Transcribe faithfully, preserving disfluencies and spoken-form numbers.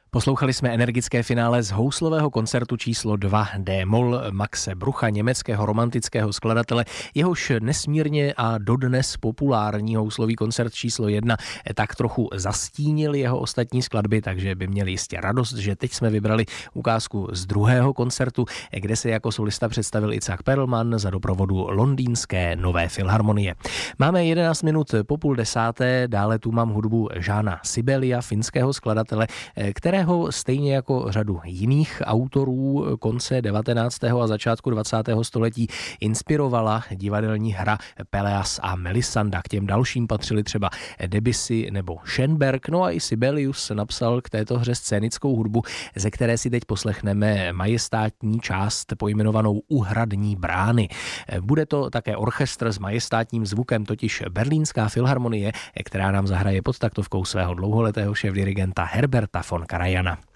Poslouchali jsme energické finále z houslového koncertu číslo dva D-moll Maxe Brucha, německého romantického skladatele. Jehož nesmírně a dodnes populární houslový koncert číslo jedna tak trochu zastínil jeho ostatní skladby, takže by měli jistě radost, že teď jsme vybrali ukázku z druhého koncertu, kde se jako solista představil Itzhak Perlman za doprovodu londýnské Nové filharmonie. Máme jedenáct minut po půl desáté, dále tu mám hudbu Jána Sibelia, finského skladatele, kterého stejně jako řadu jiných autorů konce devatenáctého a začátku dvacátého století inspirovala divadelní hra Peleas a Melisanda. K těm dalším patřili třeba Debussy nebo Schönberg, no a i Sibelius napsal k této hře scénickou hudbu, ze které si teď poslechneme majestátní část pojmenovanou U hradní brány. Bude to také orchestr s majestátním zvukem, totiž Berlínská filharmonie, která nám zahraje pod taktovkou svého dlouholetého šéfdirigenta Herberta von Karajana.